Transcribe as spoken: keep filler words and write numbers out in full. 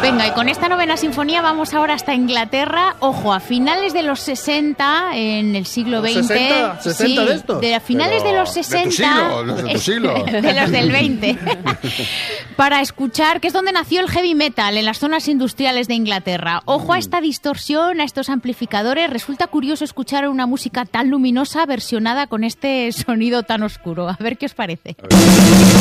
Venga, y con esta novena sinfonía vamos ahora hasta Inglaterra. Ojo, a finales de los sesenta, en el siglo veinte. ¿sesenta? ¿sesenta sí, de estos? De a finales Pero de los sesenta. de tu siglo, los de tu siglo. De los del veinte. Para escuchar, que es donde nació el heavy metal, en las zonas industriales de Inglaterra. Ojo a esta distorsión, a estos amplificadores. Resulta curioso escuchar una música tan luminosa versionada con este sonido tan oscuro. A ver qué os parece.